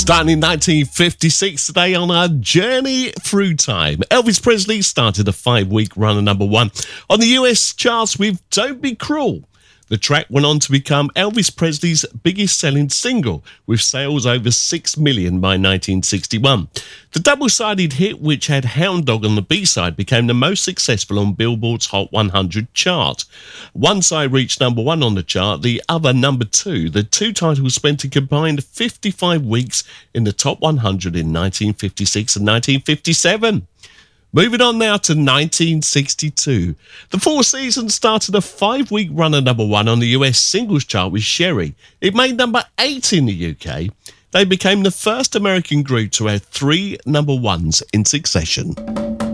Starting in 1956, today on our journey through time, Elvis Presley started a 5-week run at number one on the US charts with Don't Be Cruel. The track went on to become Elvis Presley's biggest selling single, with sales over 6 million by 1961. The double-sided hit, which had Hound Dog on the B-side, became the most successful on Billboard's Hot 100 chart. One side reached number one on the chart, the other number two. The two titles spent a combined 55 weeks in the top 100 in 1956 and 1957. Moving on now to 1962. The Four Seasons started a 5-week run at number one on the US singles chart with Sherry. It made number 8 in the UK. They became the first American group to have 3 number ones in succession.